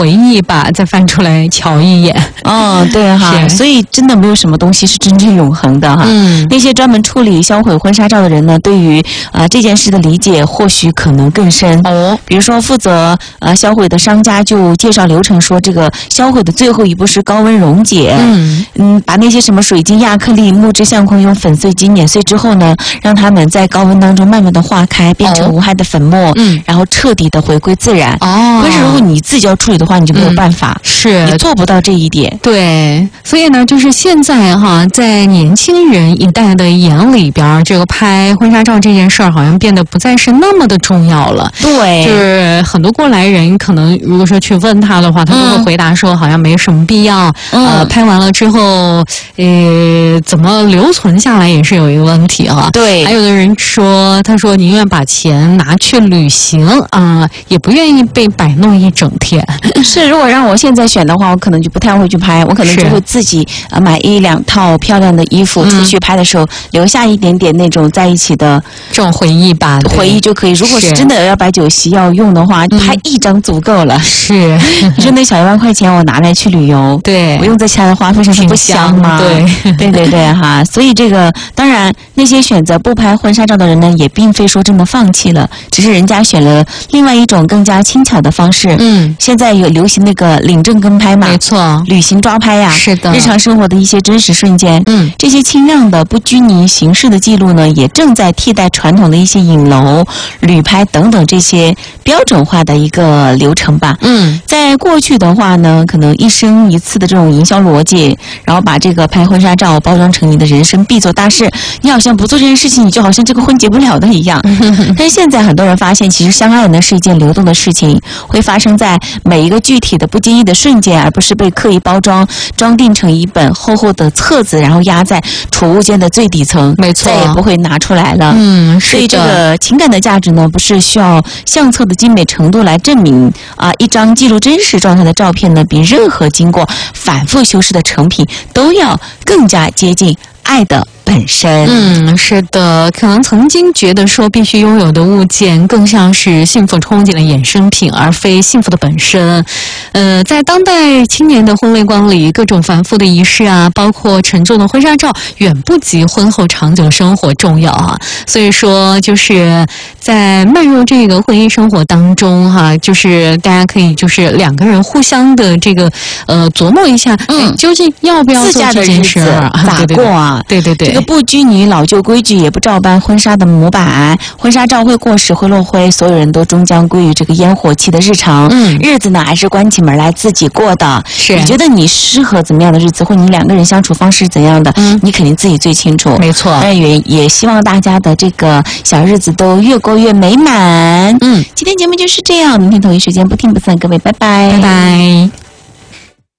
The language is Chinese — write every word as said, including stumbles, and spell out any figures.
回忆吧，再翻出来瞧一眼。 哦，对哈，所以真的没有什么东西是真正永恒的哈。嗯，那些专门处理销毁婚纱照的人呢，对于啊、呃、这件事的理解或许可能更深哦。比如说负责呃销毁的商家就介绍流程说，这个销毁的最后一步是高温溶解。嗯嗯，把那些什么水晶、亚克力、木质相框用粉碎机碾碎之后呢，让它们在高温当中慢慢的化开，变成无害的粉末。嗯，然后彻底的回归自然。哦，可是如果你自己要处理的话，你就没有办法，嗯、是你做不到这一点。 对，所以呢，就是现在哈，在年轻人一代的眼里边，这个拍婚纱照这件事儿好像变得不再是那么的重要了。 对， 就是很多过来人可能如果说去问他的话，他都会回答说好像没什么必要。嗯、呃，拍完了之后，呃，怎么留存下来也是有一个问题哈。 对， 还有的人说，他说宁愿把钱拿去旅行啊、呃，也不愿意被摆弄一整天。 是，如果让我现在选的话，我可能就不太会去拍，我可能就会自己啊、呃、买一两套漂亮的衣服、嗯、出去拍的时候留下一点点那种在一起的这种回忆吧， 回忆就可以。如果是真的要摆酒席要用的话，拍一张足够了。 是， 你说那小一万块钱我拿来去旅游， 对， 我用在其他的花费上不香吗？ 对， 对对对哈。所以这个当然，那些选择不拍婚纱照的人呢，也并非说真的放弃了，只是人家选了另外一种更加轻巧的方式。嗯，现在有流行那个领证跟拍嘛， 没错， 旅行抓拍呀， 是的， 日常生活的一些真实瞬间。嗯，这些轻量的不拘泥形式的记录呢，也正在替代传统的一些影楼、旅拍等等这些标准化的一个流程吧。嗯，在过去的话呢，可能一生一次的这种营销逻辑，然后把这个拍婚纱照包装成你的人生必做大事，你好像不做这件事情，你就好像这个婚结不了的一样。但是现在很多人发现，其实相爱呢是一件流动的事情，会发生在每一个具体的不经意的瞬间，而不是被刻意包装装订成一本厚厚的册子，然后压在储物间的最底层， 没错， 再也不会拿出来了。 嗯， 所以这个情感的价值呢，不是需要相册的精美程度来证明啊。一张记录真实状态的照片呢，比任何经过反复修饰的成品都要更加接近爱的本身。 嗯，是的，可能曾经觉得说必须拥有的物件更像是幸福憧憬的衍生品，而非幸福的本身。呃，在当代青年的婚恋观里，各种繁复的仪式啊，包括沉重的婚纱照，远不及婚后长久的生活重要啊。所以说，就是在迈入这个婚姻生活当中哈、啊，就是大家可以就是两个人互相的这个呃琢磨一下，嗯，究竟要不要做这件事儿， 咋过啊？ 对对对， 这个不拘泥老旧规矩，也不照搬婚纱的模板，婚纱照会过时会落灰，所有人都终将归于这个烟火气的日常。嗯，日子呢还是关起门来自己过的。是，你觉得你适合怎么样的日子，或你两个人相处方式怎样的，嗯，你肯定自己最清楚。 没错， 但也也希望大家的这个小日子都越过越美满。嗯，今天节目就是这样，明天同一时间不听不散，各位拜拜， 拜拜。